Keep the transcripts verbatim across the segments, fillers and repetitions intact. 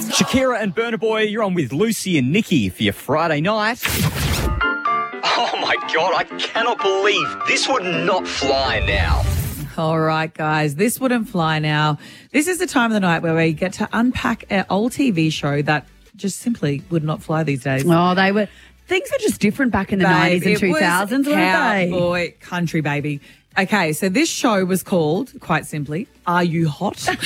Shakira and Burna Boy, you're on with Lucy and Nikki for your Friday night. Oh my God, I cannot believe this would not fly now. All right, guys, this wouldn't fly now. This is the time of the night where we get to unpack an old T V show that just simply would not fly these days. Oh, they were... Things were just different back in the Babe, nineties and it two thousands, was weren't they? Cowboy country, baby. Okay, so this show was called, quite simply, Are You Hot? It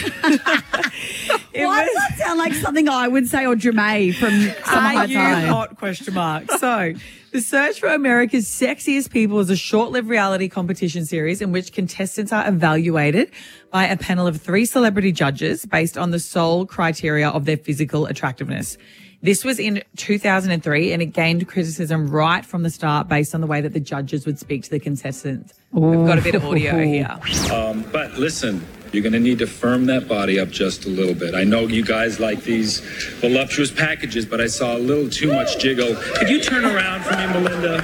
Why was- does that sound like something I would say, or Jamae from Summer Are High you Time? hot? Question mark. So, the search for America's sexiest people is a short-lived reality competition series in which contestants are evaluated by a panel of three celebrity judges based on the sole criteria of their physical attractiveness. This was in two thousand three, and it gained criticism right from the start based on the way that the judges would speak to the contestants. We've got a bit of audio here. Um, but listen, you're going to need to firm that body up just a little bit. I know you guys like these voluptuous packages, but I saw a little too much jiggle. Could you turn around for me, Melinda?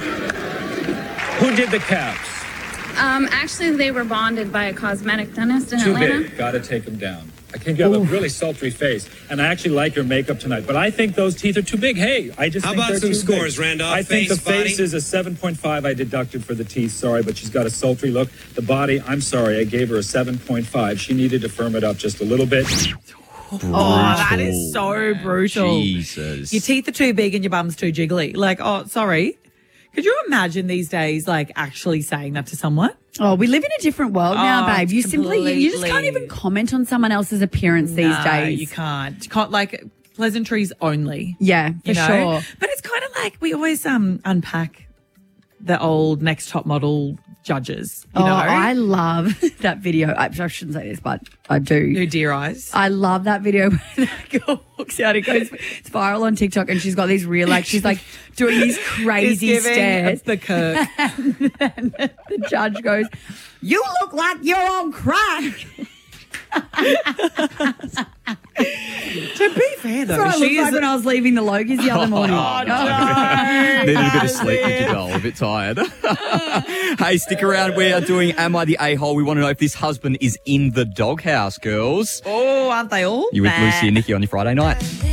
Who did the calves? Um, actually, they were bonded by a cosmetic dentist in Too Atlanta. big. Got to take them down. I think you have a really sultry face, and I actually like your makeup tonight, but I think those teeth are too big. Hey, I just How think about they're some too scores, big. Randolph? I think Face, the face body? is a seven point five. I deducted for the teeth. Sorry, but she's got a sultry look. The body, I'm sorry, I gave her a seven point five. She needed to firm it up just a little bit. Oh, that is so brutal. Jesus. Your teeth are too big and your bum's too jiggly. Like, oh, sorry. Could you imagine these days, like, actually saying that to someone? Oh, we live in a different world now, Oh, babe. You simply, you, you just can't completely. even comment on someone else's appearance these No, days. you can't. You can't, like, pleasantries only. Yeah, for you know? sure. But it's kind of like we always um unpack the old Next Top Model judges, you oh, know? I love that video. I, I shouldn't say this, but I do. Who Dear Eyes. I love that video where that girl walks out. It goes, it's viral on TikTok, and she's got these real, like, she's like doing these crazy It's giving stares. the Kirk. And the judge goes, "You look like you're on crack." To be fair, though, That's what I she looked is like when I was leaving the Logies the other morning. Oh, no. Needed a bit of sleep, did you, doll? A bit tired. Hey, stick around. We are doing Am I the A-Hole? We want to know if this husband is in the doghouse, girls. Oh, aren't they all? You with Nah. Lucy and Nikki on your Friday night.